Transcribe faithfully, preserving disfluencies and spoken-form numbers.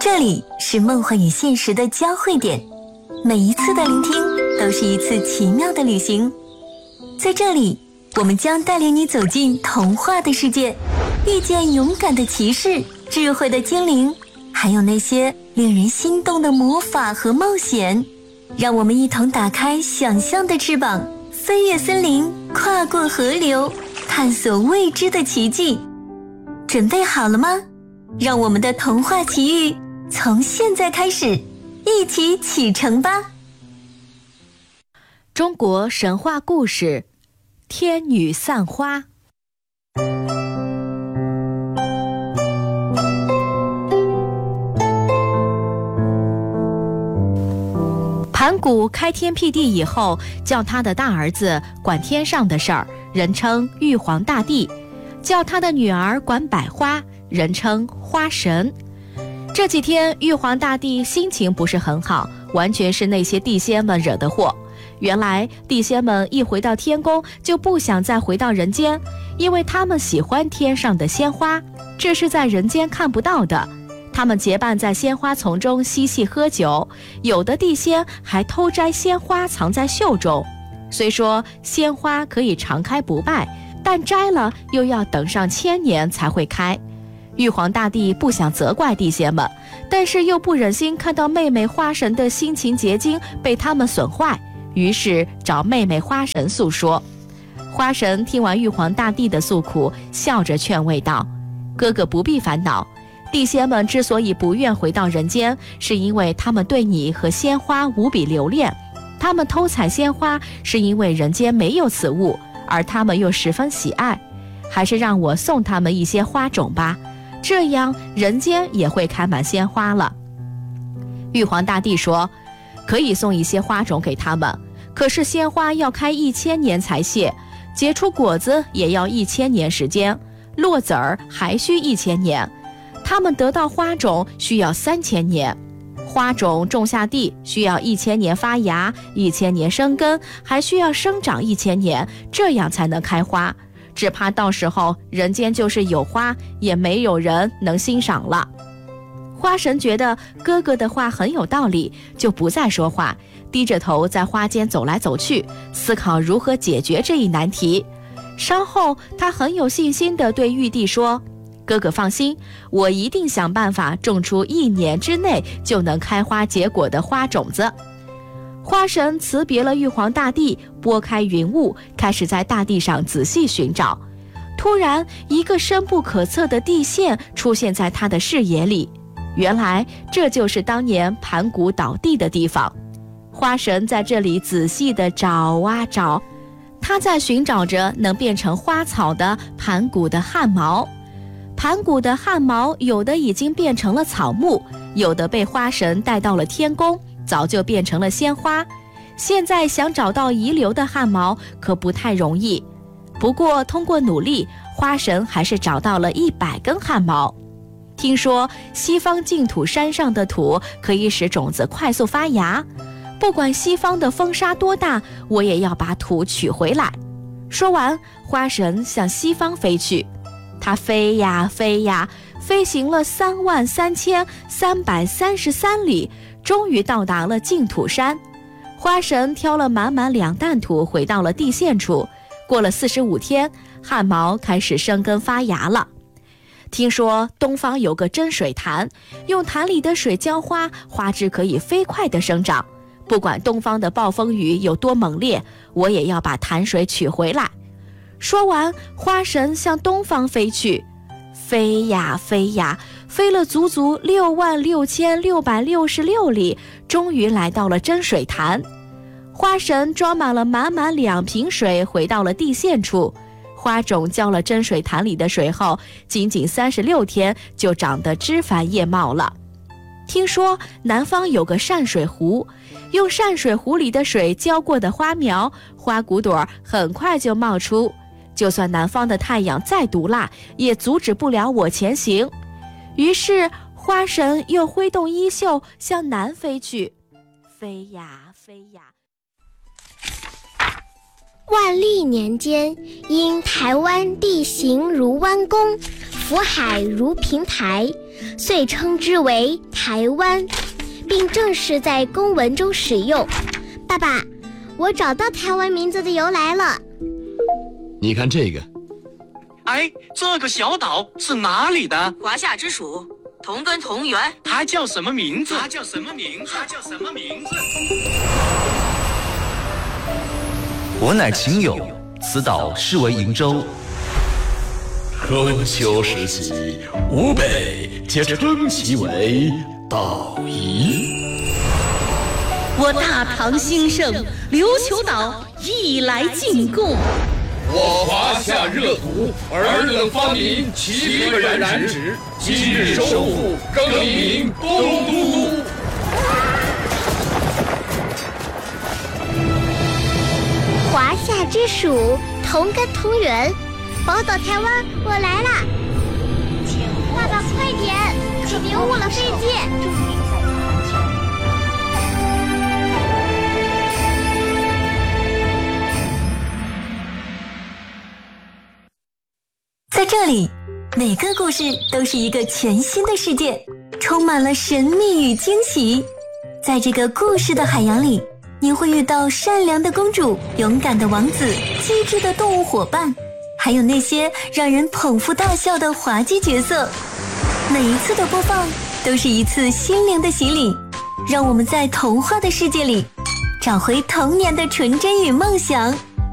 这里是梦幻与现实的交汇点，每一次的聆听都是一次奇妙的旅行。在这里，我们将带领你走进童话的世界，遇见勇敢的骑士、智慧的精灵，还有那些令人心动的魔法和冒险。让我们一同打开想象的翅膀，飞越森林，跨过河流，探索未知的奇迹。准备好了吗？让我们的童话奇遇从现在开始，一起启程吧。 中国神话故事：天女散花。盘古开天辟地以后，叫他的大儿子管天上的事儿，人称玉皇大帝；叫他的女儿管百花，人称花神。这几天玉皇大帝心情不是很好，完全是那些地仙们惹的祸。原来地仙们一回到天宫就不想再回到人间，因为他们喜欢天上的鲜花，这是在人间看不到的。他们结伴在鲜花丛中嬉戏喝酒，有的地仙还偷摘鲜花藏在袖中。虽说鲜花可以常开不败，但摘了又要等上千年才会开。玉皇大帝不想责怪地仙们，但是又不忍心看到妹妹花神的辛勤结晶被他们损坏，于是找妹妹花神诉说。花神听完玉皇大帝的诉苦，笑着劝慰道：哥哥不必烦恼，地仙们之所以不愿回到人间，是因为他们对你和鲜花无比留恋。他们偷采鲜花是因为人间没有此物，而他们又十分喜爱。还是让我送他们一些花种吧，这样人间也会开满鲜花了。玉皇大帝说：可以送一些花种给他们，可是鲜花要开一千年才谢，结出果子也要一千年时间，落籽儿还需一千年，他们得到花种需要三千年，花种种下地需要一千年发芽，一千年生根，还需要生长一千年，这样才能开花。只怕到时候人间就是有花，也没有人能欣赏了。花神觉得哥哥的话很有道理，就不再说话，低着头在花间走来走去，思考如何解决这一难题。稍后他很有信心地对玉帝说：哥哥放心，我一定想办法种出一年之内就能开花结果的花种子。花神辞别了玉皇大帝，拨开云雾，开始在大地上仔细寻找。突然，一个深不可测的地线出现在他的视野里，原来这就是当年盘古倒地的地方。花神在这里仔细地找啊找，他在寻找着能变成花草的盘古的汗毛。盘古的汗毛有的已经变成了草木，有的被花神带到了天宫，早就变成了鲜花。现在想找到遗留的汗毛可不太容易，不过通过努力，花神还是找到了一百根汗毛。听说西方净土山上的土可以使种子快速发芽，不管西方的风沙多大，我也要把土取回来。说完，花神向西方飞去。它飞呀飞呀，飞行了三万三千三百三十三里，终于到达了净土山。花神挑了满满两担土回到了地线处。过了四十五天，汗毛开始生根发芽了。听说东方有个真水潭，用潭里的水浇花，花枝可以飞快地生长。不管东方的暴风雨有多猛烈，我也要把潭水取回来。说完，花神向东方飞去。飞呀飞呀，飞了足足六万六千六百六十六里，终于来到了真水潭。花神装满了满满两瓶水，回到了地线处。花种浇了真水潭里的水后，仅仅三十六天就长得枝繁叶茂了。听说南方有个善水湖，用善水湖里的水浇过的花苗，花骨朵很快就冒出。就算南方的太阳再毒辣，也阻止不了我前行。于是花神又挥动衣袖向南飞去。飞呀飞呀， 万历年间，因台湾地形如弯弓，福海如平台，遂称之为台湾，并正式在公文中使用。爸爸，我找到台湾名字的由来了。 你看这个。 哎，这个小岛是哪里的？ 华夏之属，同根同源。 它叫什么名字？ 它叫什么名字？它叫什么名字？ 我乃秦友，此岛是为瀛洲。 春秋时期，吴北皆称其为岛夷。 我大唐兴盛，琉球岛亦来进贡。 我华夏热土，尔等方民齐可染指，今日收复，更名东都。 华夏之属，同根同源，宝岛台湾，我来啦！爸爸，快点，可别误了飞机。 在这里，每个故事都是一个全新的世界，充满了神秘与惊喜。在这个故事的海洋里，你会遇到善良的公主、勇敢的王子、机智的动物伙伴，还有那些让人捧腹大笑的滑稽角色。每一次的播放都是一次心灵的洗礼，让我们在童话的世界里找回童年的纯真与梦想。